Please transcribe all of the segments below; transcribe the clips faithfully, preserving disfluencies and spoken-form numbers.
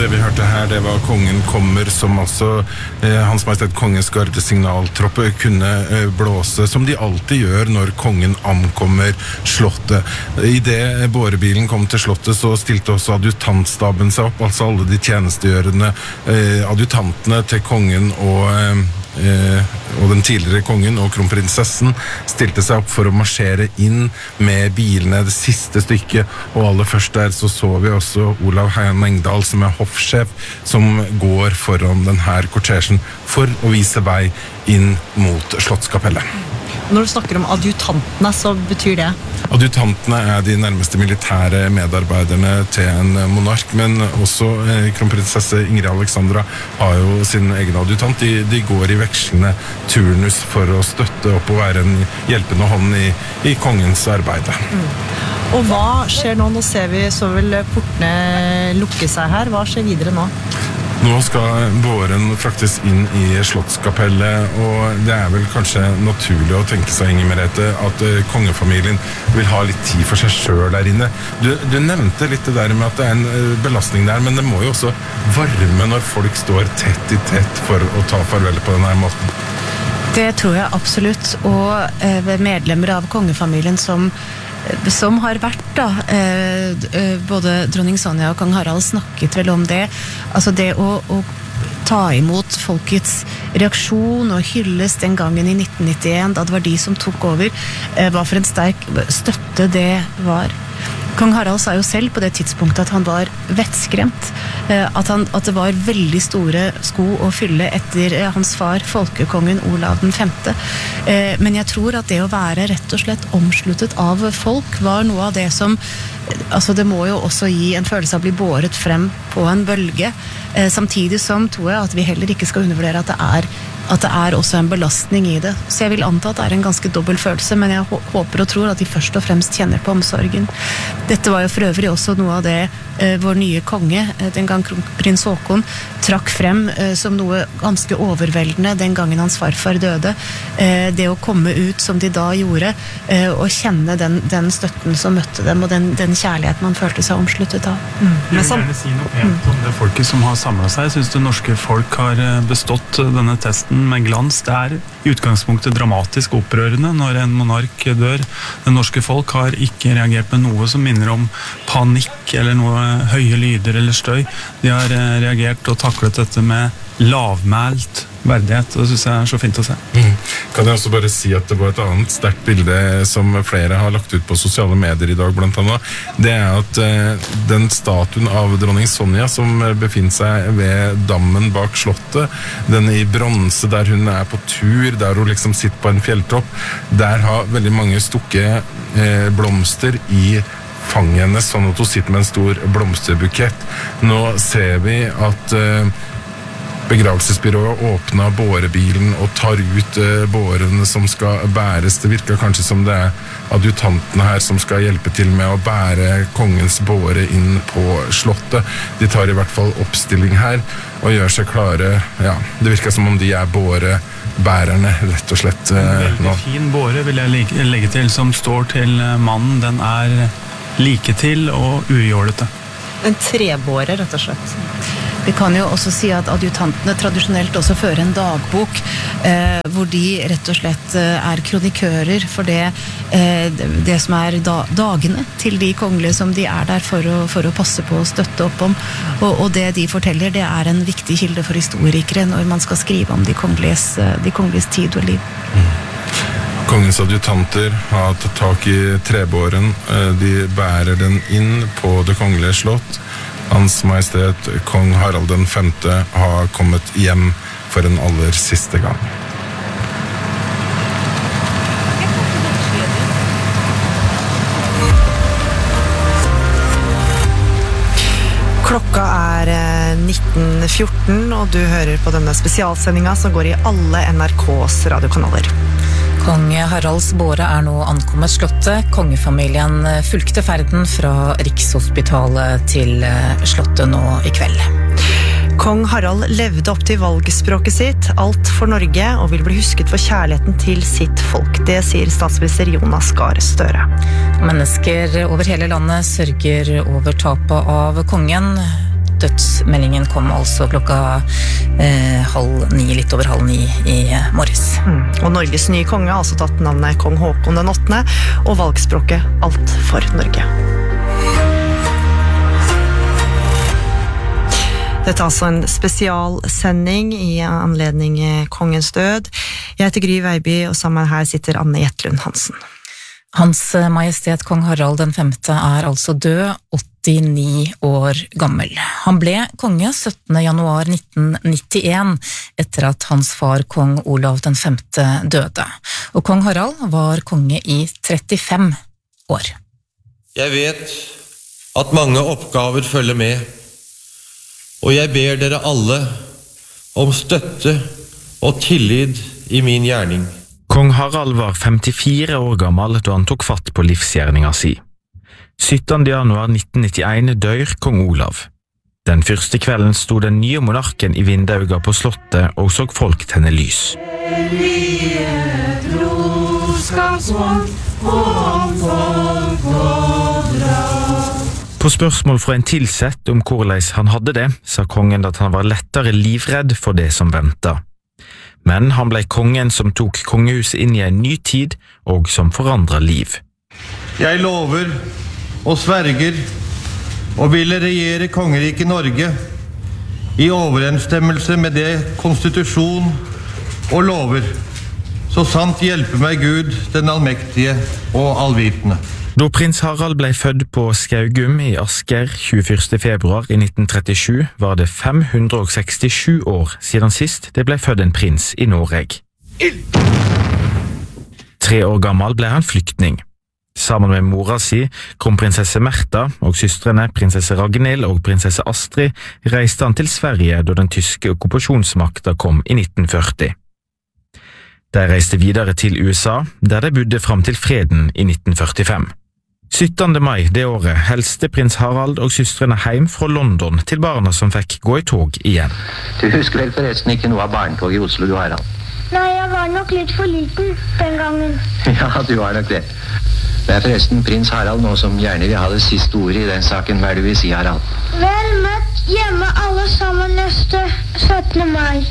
det vi hørte her, det var Kongen kommer, som altså eh, Hans Majestet Kongens gardesignaltropp kunne eh, blåse, som de alltid gjør når kongen ankommer slottet. I det bårebilen kom til slottet, så stilte også adjutantstaben seg opp, altså alle de tjenestegjørende eh, adjutantene til kongen og eh, Eh, og den tidligere kongen og kronprinsessen stilte seg opp for å marsjere inn med bilene det siste stykket, og aller først der så så vi også Olav Heian Engdahl, som er hoffsjef, som går foran denne kortesjen for å vise vei inn mot Slottskapellet. Når du snakker om adjutantene, så betyr det? Adjutantene er de nærmeste militære medarbeiderne til en monark, men også eh, kronprinsesse Ingrid Alexandra har jo sin egen adjutant. De, de går i vekslende turnus for å støtte opp og være en hjelpende hånd i, i kongens arbeid. Mm. Og hva skjer nå? Nå ser vi så vel portene lukke seg her. Hva skjer videre nå? Nå skal båren fraktes inn i Slottskapellet, og det er vel kanskje naturlig å tenke seg, Inger Merete, at uh, kongefamilien vil ha litt tid for seg selv der inne. Du, du nevnte litt det der med at det er en uh, belastning der, men det må jo også varme når folk står tett i tett for å ta farvel på denne måten. Det tror jeg absolutt, og uh, medlemmer av kongefamilien som som har vært da, eh, både dronning Sonja og kong Harald snakket vel om det, altså det å, å ta imot folkets reaksjon og hylles den gangen i nitten nittien, da det var de som tok over, eh, hva for en sterk støtte det var. Kong Harald sa jo selv på det tidspunktet at han var vettskremt, at, han, at det var veldig store sko å fylle etter hans far, folkekongen Olav den femte. Men jeg tror at det å være rett og slett omsluttet av folk var noe av det som, altså det må jo også gi en følelse av å bli båret frem på en bølge, samtidig som tror jeg at vi heller ikke skal undervurdere at det er at det er også en belastning i det. Så jeg vil anta at det er en ganske dobbel følelse, men jeg håper og tror at de først og fremst kjenner på omsorgen. Dette var jo for øvrig også noe av det eh, vår nye konge, eh, den gang prins Håkon, trakk frem eh, som noe ganske overveldende den gangen hans farfar døde. Eh, det å komme ut som de da gjorde, eh, og kjenne den, den støtten som møtte dem, og den, den kjærligheten man følte seg omsluttet av. Mm. Jeg vil gjerne si noe pent om det folket som har samlet seg. Jeg synes det norske folk har bestått denne testen med glans. Det er i utgangspunktet dramatisk opprørende når en monark dør. Det norske folk har ikke reagert med noe som minner om panikk eller noe høye lyder eller støy. De har reagert og taklet dette med lavmælt verdighet, og det synes jeg er så fint å se. Mm. Kan jeg også bare si at det var et annet sterkt bilde som flere har lagt ut på sosiale medier i dag, blant annet. Det er at eh, den statuen av dronning Sonja som befinner seg ved dammen bak slottet, den i bronse der hun er på tur, der hun liksom sitter på en fjelltopp, der har veldig mange stukket eh, blomster i fanget hennes, sånn at hun sitter med en stor blomsterbukett. Nå ser vi at eh, begravelsesbyrået åpna bårebilen og tar ut eh, bårene som skal bæres. Det virker kanskje som det er adjutantene her som skal hjelpe til med å bære kongens båre inn på slottet. De tar i hvert fall oppstilling her og gjør seg klare. Ja, det virker som om de er bårebærerne, rett og slett. Eh, en veldig nå. Fin båre vil jeg legge, legge til, som står til mannen. Den er like til og ujålete. En trebåre, rett og slett. Vi kan jo også si at adjutantene tradisjonelt også fører en dagbok, eh, hvor de rett og slett eh, er kronikører for det, eh, det som er da, dagene til de kongelige som de er der for å, for å passe på og støtte opp om. Og, og det de forteller, det er en viktig kilde for historikere når man skal skrive om de kongeliges, de kongeliges tid og liv. Mm. Kongens adjutanter har tatt tak i trebåren. De bærer den inn på det kongelige slott. Hans Majestet kong Harald den femte har kommet hjem for en aller siste gang. Klokka er nitten fjorten, og du hører på denne spesialsendinga som går i alle N R K's radiokanaler. Kong Haralds båre er nå ankommet slottet. Kongefamilien fulgte ferden fra Rikshospitalet til slottet nå i kveld. Kong Harald levde opp til valgspråket sitt, alt for Norge, og vil bli husket for kjærligheten til sitt folk. Det sier statsminister Jonas Gahr Støre. Mennesker over hele landet sørger over tapet av kongen. Dødsmeldingen kom altså klokka eh, halv ni, litt over halv ni i morges. Mm. Og Norges nye konge har altså tatt navnet Kong Håkon den åttende, og valgspråket Alt for Norge. Dette er altså en spesialsending i anledning kongens død. Jeg heter Gry Veiby, og sammen her sitter Anne Jetlund Hansen. Hans Majestet Kong Harald den femte er altså død, åttini år gammel. Han ble konge syttende januar nitten nittien, etter at hans far Kong Olav den femte døde. Og Kong Harald var konge i trettifem år. Jeg vet at mange oppgaver følger med, og jeg ber dere alle om støtte og tillit i min gjerning. Kong Harald var femtifire år gammel da han tok fatt på livsgjerninga si. syttende januar nitten nittien dør kong Olav. Den første kvelden sto den nye monarken i vindauga på slottet og så folk tenne lys. På spørsmål fra en tilsett om hvordan han hadde det, sa kongen at han var lettere livredd for det som ventet. Men han ble kongen som tok kongehuset inn i en ny tid og som forandret liv. Jeg lover og sverger og ville regjere kongeriket Norge i overensstemmelse med det konstitusjon og lover, så sant hjelpe meg Gud, den allmektige og allvitende. Da prins Harald ble født på Skaugum i Asker tjueførste februar i nitten trettisju, var det fem hundre sekstisju år siden sist det ble født en prins i Norge. Tre år gammel ble han flyktning. Sammen med mora si, kronprinsesse Märtha og søstrene prinsesse Ragnhild og prinsesse Astrid, reiste han til Sverige da den tyske okkupasjonsmakta kom i nitten førti. De reiste videre til U S A, der de bodde fram til freden i nitten førtifem. syttende mai det året helste prins Harald og søstrene hjem fra London til barna som fikk gå i tog igjen. Du husker vel forresten ikke noe av barnetog i Oslo, du Harald? Nei, jeg var nok litt for liten den gangen. Ja, du var nok det. Det er forresten prins Harald nå som gjerne vil ha det siste ordet i den saken. Hva er det du vil si, Harald? Vel møtt hjemme alle sammen neste syttende mai.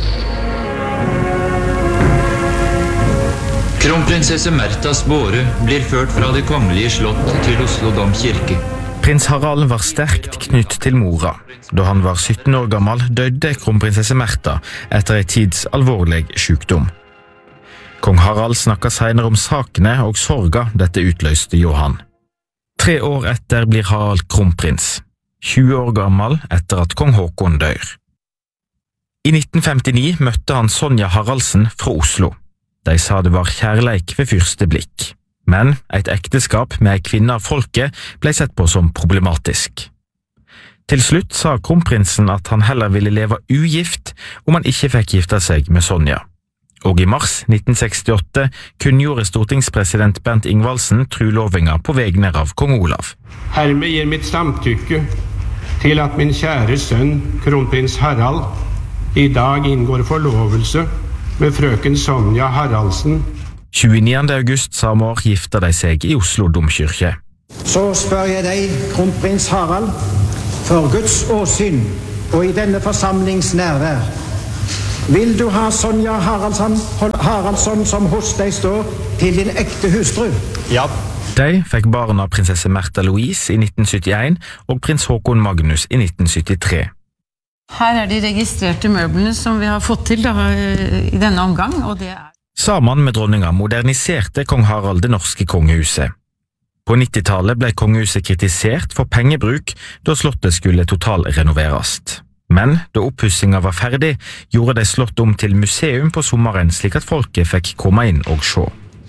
Kronprinsesse Märthas båre blir ført fra det kongelige slott til Oslo domkirke. Prins Harald var sterkt knytt til mora. Da han var sytten år gammel, døde kronprinsesse Märtha etter en tids alvorlig sykdom. Kong Harald snakket senere om sakene og sorga dette utløste Johan. Tre år etter blir Harald kronprins, tjue år gammel etter at kong Håkon dør. I nitten femtini møtte han Sonja Haraldsen fra Oslo. De sa det var kjærleik ved første blikk, men et ekteskap med ei kvinne av folket ble sett på som problematisk. Til slutt sa kronprinsen at han heller ville leve ugift om han ikke fikk gifte seg med Sonja. Og i mars nitten sekstiåtte kunngjorde stortingspresident Bernt Ingvaldsen trulovinga på vegne av kong Olav. Hermed gir mitt samtykke til at min kjære sønn, kronprins Harald, i dag inngår forlovelse med frøken Sonja Haraldsen. tjueniende august samme år gifta de seg i Oslo domkirke. Så spør jeg deg, kronprins Harald, for Guds åsyn og i denne forsamlings nærvær, vil du ha Sonja Haraldsson, Haraldsson som hos deg står til din ekte hustru? Ja. De fikk barna prinsesse Märtha Louise i nitten syttien og prins Håkon Magnus i nitten syttitre. Her er de registrerte møblene som vi har fått til da, i denne omgang, og det er... Sammen med dronninga moderniserte kong Harald det norske kongehuset. På nittitallet ble kongehuset kritisert for pengebruk da slottet skulle totalrenoveres. Men da oppussinga var ferdig, gjorde de slottet om til museum på sommeren slik at folket fikk komme inn og se.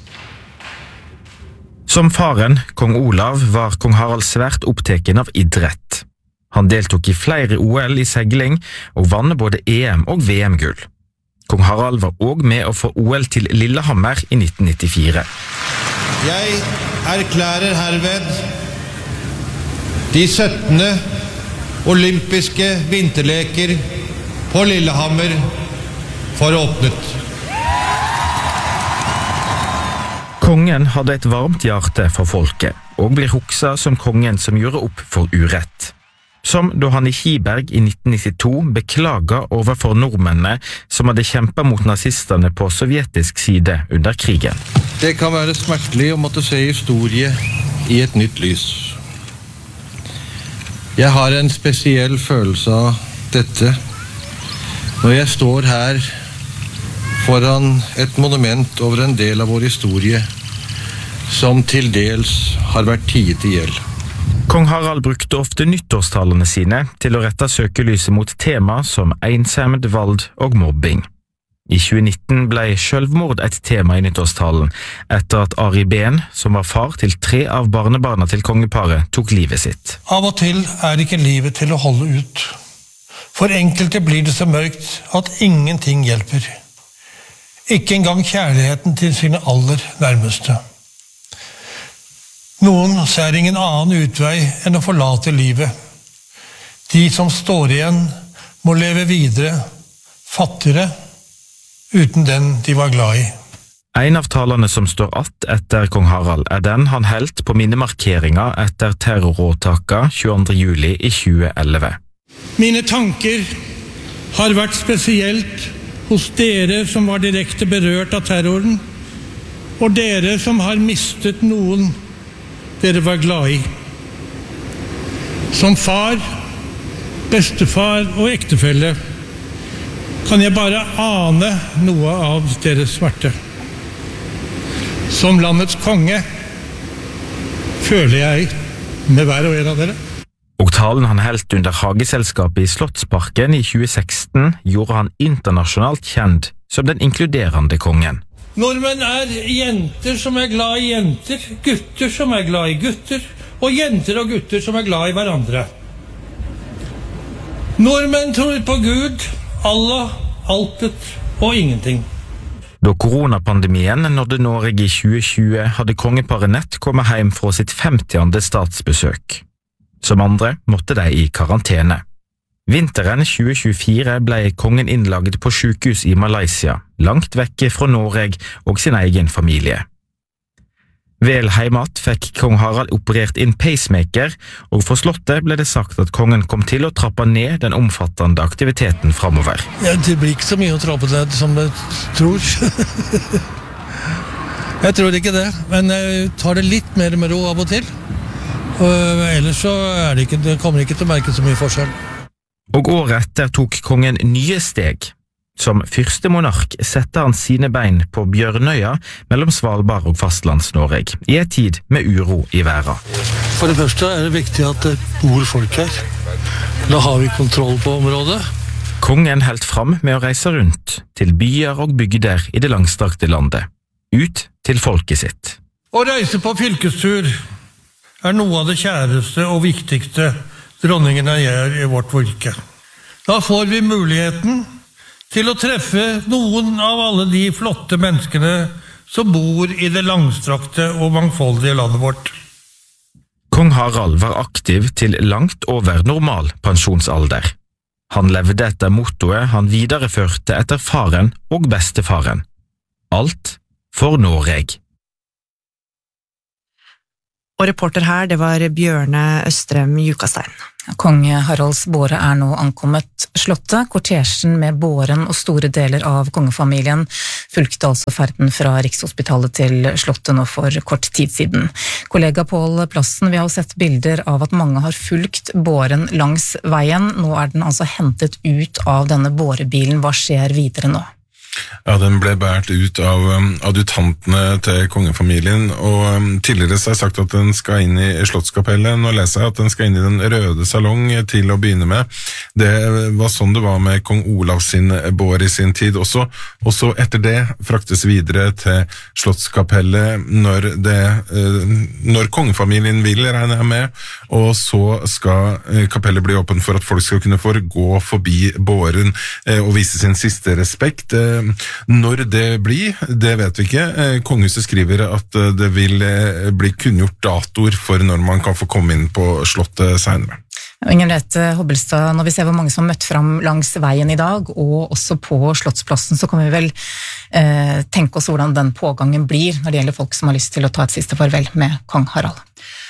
Som faren, kong Olav, var kong Harald svært oppteken av idrett. Han deltok i flere O L i segling og vann både E M og V M-gull. Kong Harald var også med å få O L til Lillehammer i nitten nittifire. Jeg erklærer herved de syttende olympiske vinterleker på Lillehammer for åpnet. Kongen hadde et varmt hjerte for folket, og blir hukset som kongen som gjorde opp for urett. som da han i Kiberg i nitten nittito beklaget overfor nordmennene som hadde kjempet mot nazistene på sovjetisk side under krigen. Det kan være smertelig å måtte se historie i et nytt lys. Jeg har en spesiell følelse av dette når jeg står her foran et monument over en del av vår historie som til dels har vært tiet i hjel. Kong Harald brukte ofte nyttårstalene sine til å rette søkelyset mot tema som ensomhet, vold og mobbing. I tjue nitten ble selvmord et tema i nyttårstalen, etter at Ari Behn, som var far til tre av barnebarna til kongeparet, tok livet sitt. Av og til er ikke livet til å holde ut. For enkelte blir det så mørkt at ingenting hjelper. Ikke engang kjærligheten til sine aller nærmeste. Noen ser ingen annen utvei enn å forlate livet. De som står igjen må leve videre, fattigere, uten den de var glad i. En av talene som står att etter kong Harald er den han helt på minnemarkeringa etter terroråtaka tjueandre juli i tjue elleve. Mine tanker har vært spesielt hos dere som var direkte berørt av terroren, og dere som har mistet noen dere var glad i. Som far, bestefar og ektefelle kan jeg bare ane noe av deres smerte. Som landets konge føler jeg med hver og en av dere. Og talen han helt under Hageselskapet i Slottsparken i tjue seksten gjorde han internasjonalt kjent som den inkluderende kongen. Nordmenn er jenter som er glad i jenter, gutter som er glad i gutter, og jenter og gutter som er glad i hverandre. Nordmenn tror på Gud, Allah, altet og ingenting. Da koronapandemien nådde Norge i tjue tjue, hadde kongeparet nett kommet hjem fra sitt femtiende statsbesøk. Som andre måtte de i karantene. Vinteren tjue tjuefire ble kongen innlagt på sykehus i Malaysia, langt vekke fra Norge og sin egen familie. Vel heimat fikk kong Harald operert inn pacemaker, og for slottet ble det sagt at kongen kom til å trappe ned den omfattende aktiviteten fremover. Ja, det blir ikke så mye å trappe ned som jeg tror. Jeg tror ikke det, men jeg tar det litt mer med ro av og til. Og ellers så er det ikke, det kommer ikke til å merke så mye forskjell. Og året etter tok kongen nye steg. Som første monark sette han sine bein på Bjørnøya mellom Svalbard og fastlands-Norge, i en tid med uro i verden. For det første er det viktig at det bor folk her. Da har vi kontroll på området. Kongen helt fram med å reise rundt til byer og bygder i det langstrakte landet. Ut til folket sitt. Å reise på fylkestur er noe av det kjæreste og viktigste dronningene gjør i vårt virke. Da får vi muligheten til å treffe noen av alle de flotte menneskene som bor i det langstrakte og mangfoldige landet vårt. Kong Harald var aktiv til langt over normal pensjonsalder. Han levde etter mottoet han videreførte etter faren og bestefaren. Alt for Norge. Og reporter her, det var Bjørne Østrem Jukastein. Konge Haralds båre er nå ankommet slottet. Kortesjen med båren og store deler av kongefamilien fulgte altså ferden fra Rikshospitalet til slottet nå for kort tid siden. Kollega Pål Plassen, vi har sett bilder av at mange har fulgt båren langs veien. Nå er den altså hentet ut av denne bårebilen. Hva skjer videre nå? Ja, den ble bært ut av um, adjutantene til kongefamilien, og um, tidligere så har jeg sagt at den skal inn i Slottskapellet. Nå leser jeg at den skal inn i den røde salong til å begynne med. Det var sånn det var med kong Olav sin bår i sin tid også, og så etter det fraktes videre til Slottskapellet når, det, uh, når kongefamilien vil, regner jeg med, og så skal uh, kapellet bli åpen for at folk skal kunne få gå forbi båren uh, og vise sin siste respekt. Uh, Når det blir, det vet vi ikke. Kongehuset skriver at det vil bli kunngjort datoer for når man kan få komme inn på slottet senere. Inge-Merete Hobbelstad, når vi ser hvor mange som har møtt fram langs veien i dag, og også på Slottsplassen, så kan vi vel eh, tenke oss hvordan den pågangen blir når det gjelder folk som har lyst til å ta et siste farvel med kong Harald.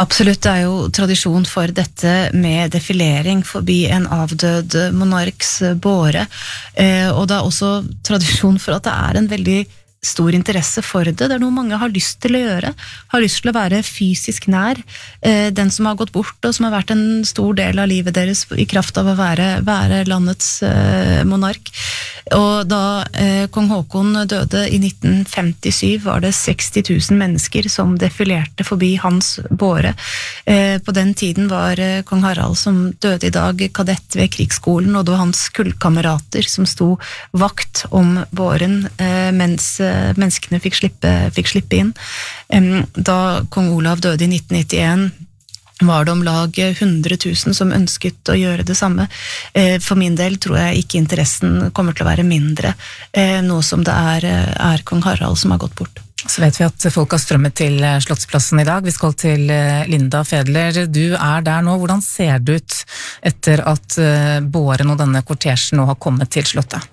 Absolutt, det er jo tradisjon for dette med defilering forbi en avdød monarks båre, og det er også tradisjon for at det er en veldig stor interesse for det. Det er noe mange har lyst til å gjøre, har lyst til å være fysisk nær eh, den som har gått bort og som har vært en stor del av livet deres i kraft av å være, være landets eh, monark. Og da eh, kong Haakon døde i nitten femtisju var det seksti tusen mennesker som defilerte forbi hans båre. Eh, på den tiden var eh, kong Harald som døde i dag kadett ved krigsskolen, og det var hans kullkamerater som sto vakt om båren eh, mens menneskene fikk slippe, fikk slippe inn. Da kong Olav døde i nitten nittien var det om lag hundre tusen som ønsket å gjøre det samme. For min del tror jeg ikke interessen kommer til å være mindre, nå som det er, er kong Harald som har gått bort. Så vet vi at folk har strømmet til Slottsplassen i dag. Vi skal til Linda Fedler. Du er der nå. Hvordan ser det ut etter at båren og denne kortesjen nå har kommet til Slottet?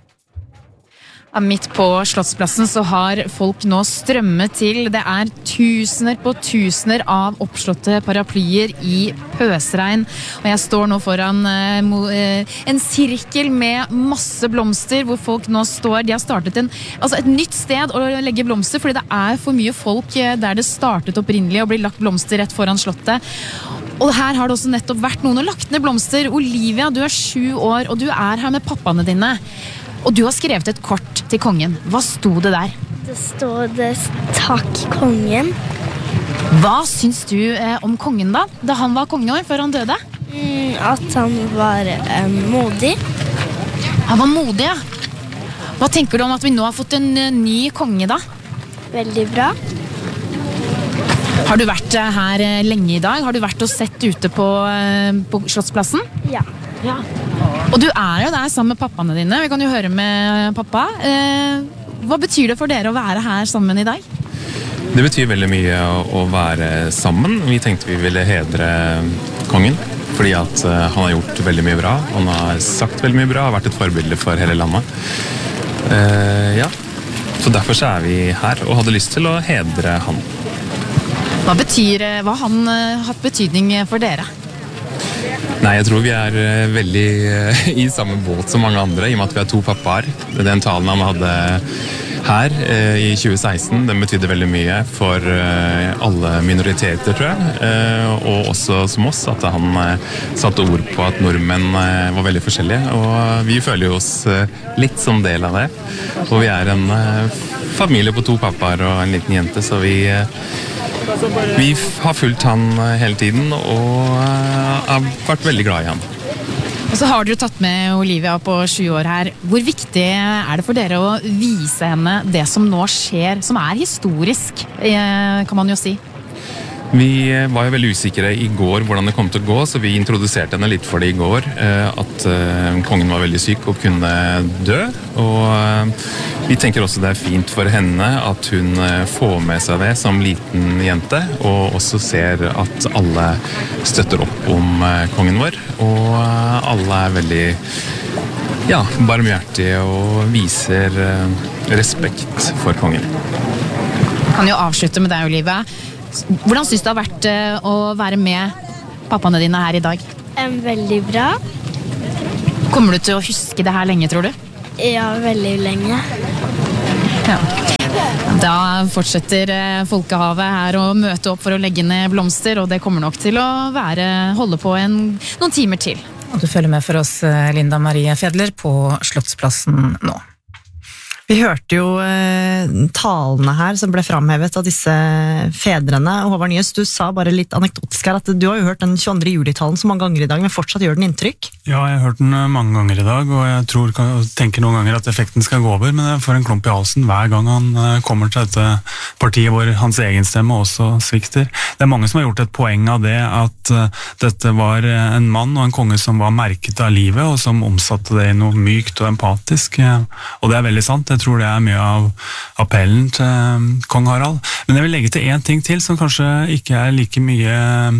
Midt på Slottsplassen så har folk nå strømmet til. Det er tusener på tusener av oppslåtte paraplyer i pøsregn. Og jeg står nå foran eh, en sirkel med masse blomster, hvor folk nå står. De har startet en, altså et nytt sted å legge blomster, fordi det er for mye folk der det startet opprinnelig og blir lagt blomster rett foran Slottet. Og her har det også nettopp vært noen og lagt ned blomster. Olivia, du er sju år, og du er her med pappaene dine. Og du har skrevet et kort til kongen. Hva sto det der? Det står det takk kongen. Hva syns du eh, om kongen da? Da han var kongen år før han døde? Mm, at han var eh, modig. Han var modig, ja. Hva tenker du om at vi nå har fått en uh, ny konge da? Veldig bra. Har du vært uh, her uh, lenge i dag? Har du vært og sett ute på, uh, på Slottsplassen? Ja. Ja. Og du er jo der sammen med pappaene dine. Vi kan jo høre med pappa. Eh, hva betyr det for dere å være her sammen i dag? Det betyr veldig mye å være sammen. Vi tenkte vi ville hedre kongen, fordi at han har gjort veldig mye bra. Han har sagt veldig mye bra, har vært et forbilde for hele landet. Eh, ja. Så derfor så er vi her, og hadde lyst til å hedre han. Hva betyr, hva har han hatt betydning for dere? Nei, jeg tror vi er veldig i samme båt som mange andre, i og med at vi har to pappaer. Den talen han hadde her i tjue seksten, den betydde veldig mye for alle minoriteter, tror jeg. Og også som oss, at han satte ord på at nordmenn var veldig forskjellige. Og vi føler jo oss litt som del av det. Og vi er en familie på to pappaer og en liten jente, så vi... Vi har fulgt han hele tiden og har vært veldig glad i han. Og så har dere tatt med Olivia på sju år her. Hvor viktig er det for dere å vise henne det som nå skjer, som er historisk, kan man jo si? Vi var jo veldig usikre i går hvordan det kom til å gå, så vi introduserte henne litt for det i går, at kongen var veldig syk og kunne dø. Og vi tenker også det er fint for henne at hun får med seg det som liten jente, og også ser at alle støtter opp om kongen vår, og alle er veldig ja, barmhjertige og viser respekt for kongen. Jeg kan jo avslutte med deg, Olivia. Hvordan synes du det har vært å være med pappaene dine her i dag? Veldig bra. Kommer du til å huske det her lenge, tror du? Ja, veldig lenge. Ja. Da fortsetter folkehavet her å møte opp for å legge ned blomster, og det kommer nok til å være, holde på en, noen timer til. Og du følger med for oss, Linda Marie Fedler, på Slottsplassen nå. Vi hørte jo eh, talene her som ble framhevet av disse fedrene, og Håvard Nyhus, du sa bare litt anekdotisk her at du har jo hørt den tjueandre juli-talen så mange ganger i dag, men fortsatt gjør den inntrykk? Ja, jeg har hørt den mange ganger i dag, og jeg tror, tenker noen ganger at effekten skal gå over, men jeg får en klump i halsen hver gang han kommer til dette partiet hvor hans egen stemme også svikter. Det er mange som har gjort et poeng av det, at dette var en mann og en konge som var merket av livet, og som omsatte det i noe mykt og empatisk, og det er veldig sant. Jeg tror det er mye av appellen til kong Harald. Men jeg vil legge til en ting til som kanskje ikke er like mye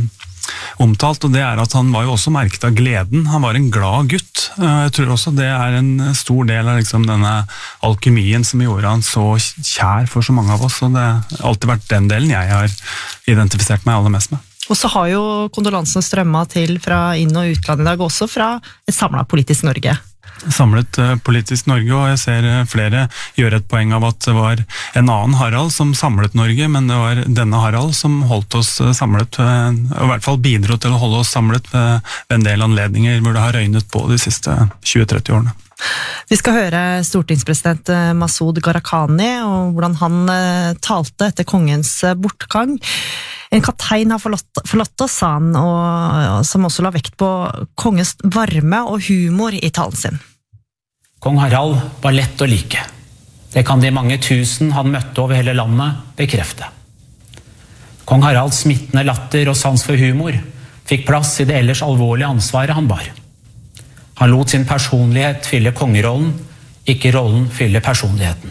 omtalt, og det er at han var jo også merket av gleden. Han var en glad gutt. Jeg tror også det er en stor del av liksom denne alkymien som gjorde han så kjær for så mange av oss, og det har alltid vært den delen jeg har identifisert meg aller mest med. Og så har jo kondolansene strømmet til fra inn- og utland i dag, også fra et samlet politisk Norge. Samlet uh, politisk Norge, og jeg ser uh, flere gjør et poeng av at det var en annen Harald som samlet Norge, men det var denne Harald som holdt oss uh, samlet, uh, og i hvert fall bidro til å holde oss samlet uh, ved en del anledninger hvor det har røynet på de siste tjue til tretti årene. Vi skal høre stortingspresident Masud Gharahkhani og hvordan han uh, talte etter kongens uh, bortgang. En kaptein har forlatt, forlatt oss, sa han, og, som også la vekt på kongens varme og humor i talen sin. Kong Harald var lett å like. Det kan de mange tusen han møtte over hele landet bekrefte. Kong Haralds smittende latter og sans for humor fikk plass i det ellers alvorlige ansvaret han bar. Han lot sin personlighet fylle kongerollen, ikke rollen fylle personligheten.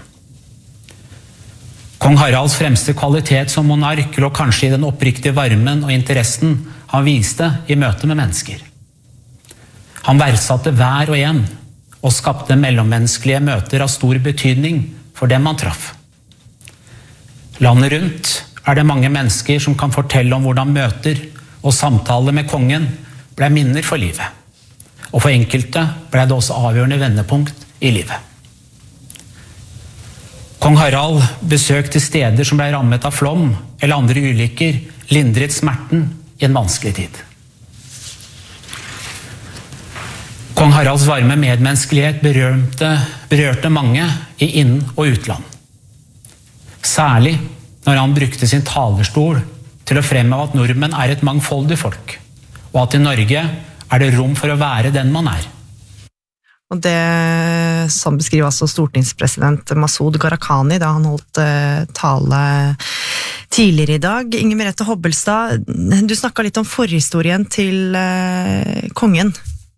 Kong Haralds fremste kvalitet som monark lå kanskje i den oppriktige varmen og interessen han viste i møte med mennesker. Han verdsatte hver og en, og skapte mellommenneskelige møter av stor betydning for dem han traff. Landet rundt er det mange mennesker som kan fortelle om hvordan møter og samtaler med kongen ble minner for livet. Og for enkelte ble det også avgjørende vendepunkt i livet. Kong Harald besøkte steder som ble rammet av flom eller andre ulykker, lindret smerten i en vanskelig tid. Kong Haralds varme medmenneskelighet berørte, berørte mange i inn- og utland. Særlig når han brukte sin talerstol til å fremheve at nordmenn er et mangfoldig folk, og at i Norge er det rom for å være den man er. Og det som beskriver altså stortingspresident Masud Gharahkhani da han holdt uh, tale tidligere i dag. Inger Merete Hobbelstad, du snakket litt om forhistorien til uh, kongen.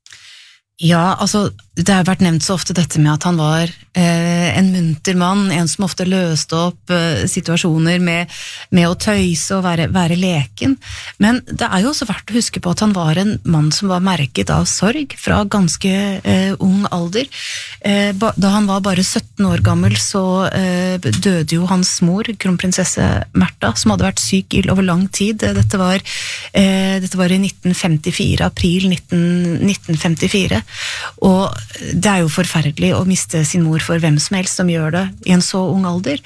Ja, altså, det har vært nevnt så ofte dette med at han var eh, en munter mann, en som ofte løste opp eh, situasjoner med, med å tøyse og være, være leken. Men det er jo også verdt å huske på at han var en mann som var merket av sorg fra ganske eh, ung alder. Eh, ba, da han var bare sytten år gammel, så eh, døde jo hans mor, kronprinsesse Märtha, som hadde vært syk over lang tid. Dette var, eh, dette var i nitten femtifire, april nitten femtifire. Og det er jo forferdelig å miste sin mor for hvem som helst som gjør det i en så ung alder.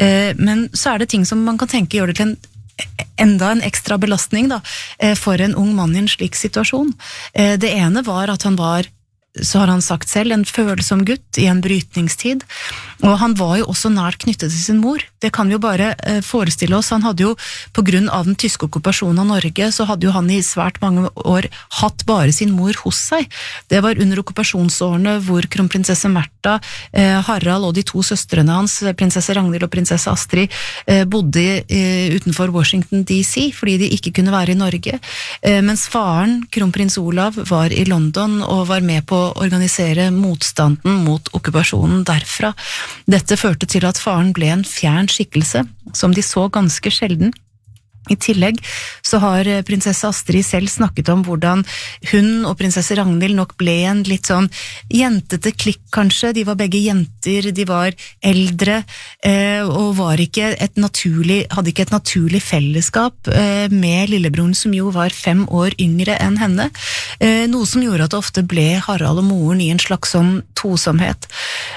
Men så er det ting som man kan tenke gjør det til en enda en ekstra belastning da, for en ung mann i en slik situasjon. Det ene var at han var, så har han sagt selv, en følsom gutt i en brytningstid, og han var jo også nært knyttet til sin mor. Det kan vi jo bare forestille oss. Han hadde jo, på grunn av den tyske okkupasjonen av Norge, så hadde jo han i svært mange år hatt bare sin mor hos seg. Det var under okkupasjonsårene hvor kronprinsesse Märtha, eh, Harald og de to søstrene hans, prinsesse Ragnhild og prinsesse Astrid, eh, bodde eh, utenfor Washington D C, fordi de ikke kunne være i Norge. Eh, mens faren, kronprins Olav, var i London og var med på å organisere motstanden mot okkupasjonen derfra. Dette førte til at faren ble en fjern skikkelse, som de så ganske sjelden. I tillegg så har prinsesse Astrid selv snakket om hvordan hun og prinsesse Ragnhild nok ble en litt sånn jentete klikk kanskje. De var begge jenter, de var eldre, eh, og var ikke et naturlig, hadde ikke et naturlig fellesskap eh, med lillebroren som jo var fem år yngre enn henne. Eh, noe som gjorde at det ofte ble Harald og moren i en slags sånn tosomhet.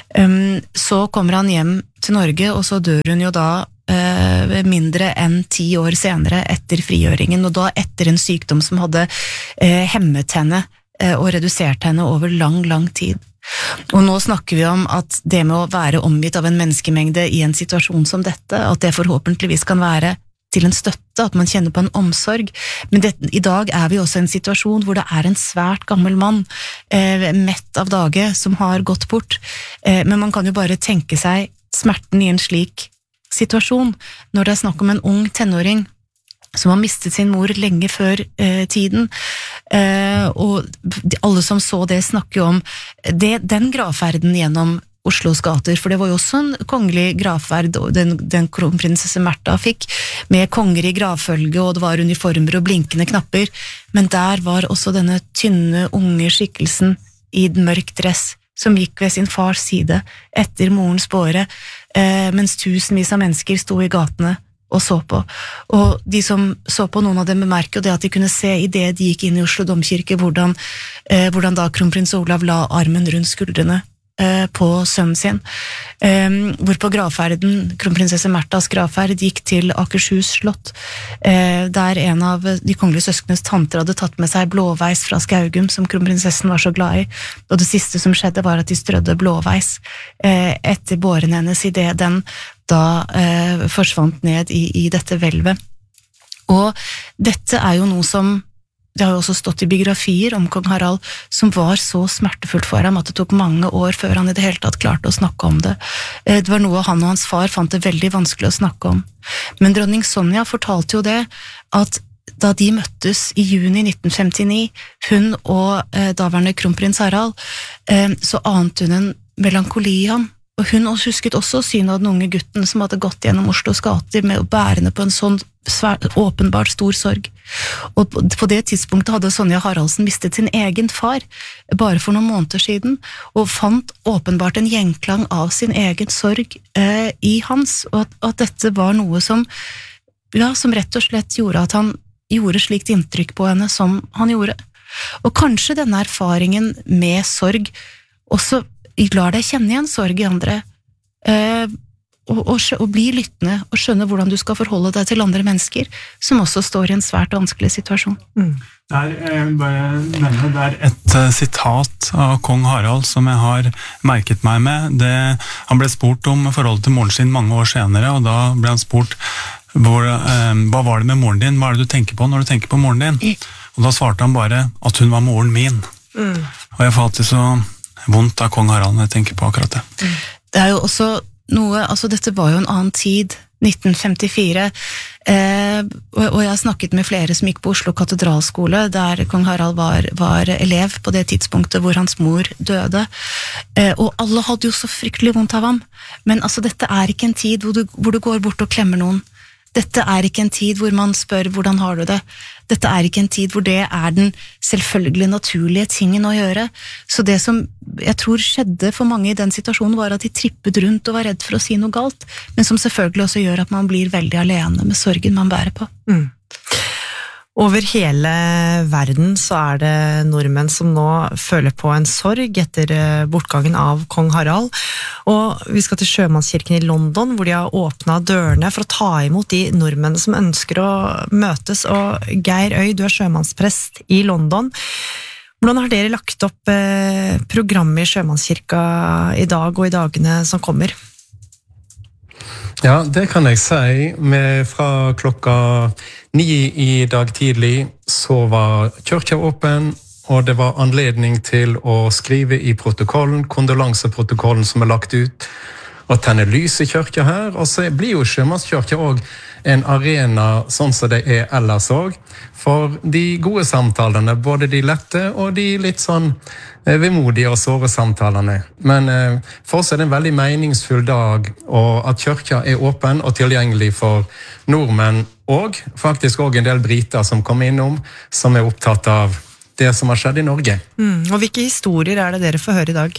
Um, så kommer han hjem til Norge, og så dør hun jo da Uh, mindre enn ti år senere etter frigjøringen, og da etter en sykdom som hadde uh, hemmet henne uh, og redusert henne over lang, lang tid. Og nå snakker vi om at det med å være omgitt av en menneskemengde i en situasjon som dette, at det forhåpentligvis kan være til en støtte, at man kjenner på en omsorg. Men det, i dag er vi også i en situasjon hvor det er en svært gammel mann, uh, mett av dage, som har gått bort. Uh, men man kan jo bare tenke seg smerten i en slik situasjon, når det er snakk om en ung tenåring som har mistet sin mor lenge før eh, tiden, eh, og de, alle som så det snakker om det, den gravferden gjennom Oslos gater, for det var jo også en kongelig gravferd den, den kronprinsesse Märtha fikk, med konger i gravfølge, og det var uniformer og blinkende knapper, men der var også denne tynne, unge skikkelsen i den mørk dress, som gikk ved sin fars side etter morens båre, eh, mens tusenvis av mennesker sto i gatene og så på. Og de som så på, noen av dem bemerker jo det at de kunne se i det de gikk inn i Oslo domkirke, hvordan, eh, hvordan da kronprins Olav la armen rundt skuldrene eh, på sønnen sin. Eh, hvor på gravferden, kronprinsesse Märthas gravferd, gikk til Akershus slott, eh, der en av de kongelige søskenes tanter hadde tatt med seg blåveis fra Skaugum, som kronprinsessen var så glad i, og det siste som skjedde var at de strødde blåveis eh, etter båren hennes i det den da eh, forsvant ned i, i dette hvelvet. Og dette er jo noe som, det har jo også stått i biografier om kong Harald, som var så smertefullt for ham at det tok mange år før han i det hele tatt klarte å snakke om det. Eh, det var noe han og hans far fant det veldig vanskelig å snakke om. Men dronning Sonja fortalte jo det, at da de møttes i juni nitten femtini, hun og eh, daværende kronprins Harald, eh, så ante hun en melankoli i ham. Og hun husket også synet av den unge gutten som hadde gått gjennom Oslos gater med å bærende på en sånn svært, åpenbart stor sorg. Og på det tidspunktet hadde Sonja Haraldsen mistet sin egen far, bare for noen måneder siden, og fant åpenbart en gjenklang av sin egen sorg eh, i hans, og at, at dette var noe som, ja, som rett og slett gjorde at han gjorde slikt inntrykk på henne som han gjorde. Og kanskje denne erfaringen med sorg også lar deg kjenne igjen sorg i andre, eh, og, og, og bli lyttende og skjønne hvordan du skal forholde deg til andre mennesker som også står i en svært vanskelig situasjon. Mm. Der, jeg vil bare nevne, det er et uh, sitat av kong Harald som jeg har merket meg med. Det, han ble spurt om forholdet til moren sin mange år senere, og da ble han spurt hvor, uh, hva var det med moren din, hva er det du tenker på når du tenker på moren din? Mm. Og da svarte han bare at hun var moren min. Mm. Og jeg får alltid så vondt av kong Harald når jeg tenker på akkurat det. Det er jo også noe, altså dette var jo en annen tid, nitten femtifire, eh, og, og jeg har snakket med flere som gikk på Oslo katedralskole, der kong Harald var, var elev på det tidspunktet hvor hans mor døde, eh, og alle hadde jo så fryktelig vondt av ham, men altså dette er ikke en tid hvor du, hvor du går bort og klemmer noen. Dette er ikke en tid hvor man spør hvordan har du det. Dette er ikke en tid hvor det er den selvfølgelig naturlige tingen å gjøre. Så det som jeg tror skjedde for mange i den situasjonen var at de trippet rundt og var redd for å si noe galt, men som selvfølgelig også gjør at man blir veldig alene med sorgen man bærer på. Mm. Over hele verden så er det nordmenn som nå føler på en sorg etter bortgangen av kong Harald, og vi skal til Sjømannskirken i London, hvor de har åpnet dørene for å ta imot de nordmenn som ønsker å møtes. Og Geir Øy, du er sjømannsprest i London. Hvordan har dere lagt opp eh, programmet i Sjømannskirka i dag og i dagene som kommer? Ja, det kan jeg si. Med fra klokka ni i dag tidlig så var kirka åpen, og det var anledning til å skrive i protokollen, kondolanseprotokollen som er lagt ut, og tenne lys i kirka her. Og så blir jo Sjømannskirka også en arena sånn som det er ellers også, for de gode samtalene, både de lette og de litt sånn vemodige og såre samtalene. Men eh, for oss er det en veldig meningsfull dag, og at kirka er åpen og tilgjengelig for nordmenn, og faktisk også en del briter som kommer innom, som er opptatt av det som har skjedd i Norge. Mm, og hvilke historier er det dere får høre i dag?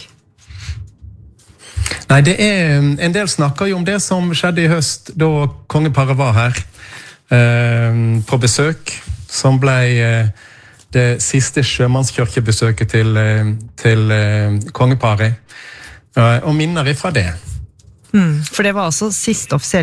Nei, det er, en del snakker jo om det som skjedde i høst, da kongeparet var her eh, på besøk, som ble eh, det siste sjømannskirkebesøket til, til eh, kongeparet, eh, og minner ifra det. Mm, for det var altså siste offisielle